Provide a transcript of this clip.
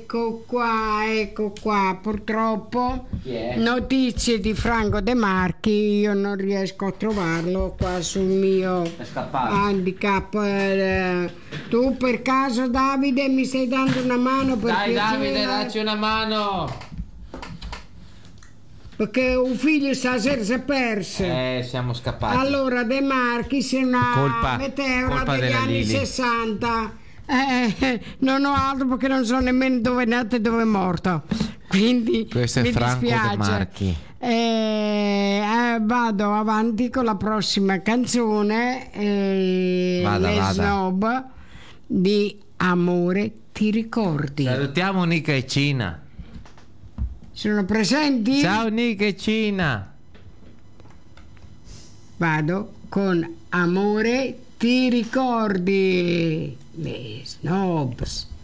ecco qua, purtroppo Chi è? notizie di Franco De Marchi, io non riesco a trovarlo qua sul mio È scappato. handicap. Tu per caso, Davide, mi stai dando una mano per Dai piacere? Davide, dacci una mano. Perché un figlio stasera si è perso. Siamo scappati. Allora, De Marchi è una Colpa meteora degli della anni Lili. 60. Non ho altro perché non so nemmeno dove è nato e dove è morto. Quindi Questo è mi Franco De dispiace. Marchi. Vado avanti con la prossima canzone. Vada. Snob di Amore ti ricordi. Salutiamo Nica e Cina. Sono presenti? Ciao Nica e Cina. Vado con Amore ti ricordi. Le Snobs.